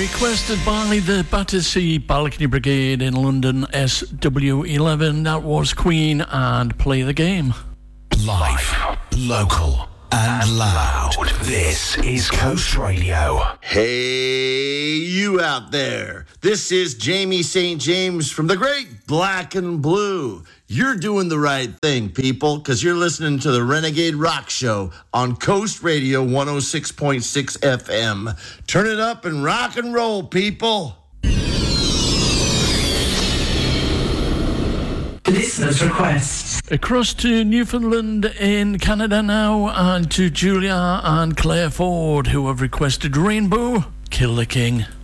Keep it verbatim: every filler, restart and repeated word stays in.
Requested by the Battersea Balcony Brigade in London S W eleven. That was Queen and Play the Game. Live, local and loud. This is Coast Radio. Hey, you out there. This is Jamie Saint James from the great Black and Blue. You're doing the right thing, people, because you're listening to the Renegade Rock Show on Coast Radio one oh six point six F M. Turn it up and rock and roll, people. Listeners' requests. Across to Newfoundland in Canada now, and to Julia and Claire Ford, who have requested Rainbow, Kill the King.